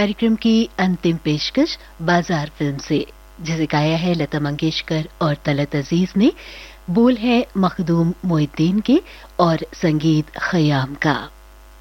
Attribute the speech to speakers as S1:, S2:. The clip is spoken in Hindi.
S1: कार्यक्रम की अंतिम पेशकश बाजार फिल्म से, जिसे गाया है लता मंगेशकर और तलत अजीज ने। बोल है मखदूम मोइद्दीन के और संगीत खयाम का।